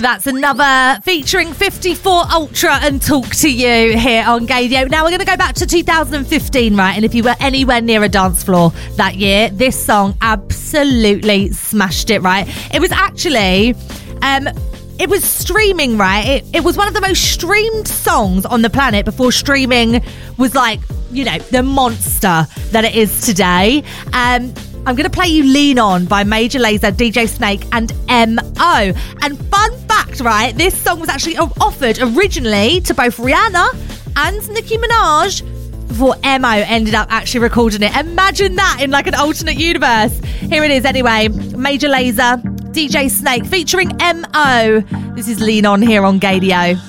That's another featuring 54 Ultra and Talk to You here on Gaydio. Now we're going to go back to 2015, right? And if you were anywhere near a dance floor that year, this song absolutely smashed it, right? It was actually... it was streaming, right? It was one of the most streamed songs on the planet before streaming was like, you know, the monster that it is today. I'm going to play you Lean On by Major Lazer, DJ Snake and M.O. And fun fact, right, this song was actually offered originally to both Rihanna and Nicki Minaj before M.O. ended up actually recording it. Imagine that in like an alternate universe. Here it is anyway. Major Lazer, DJ Snake featuring M.O. This is Lean On here on Gaydio.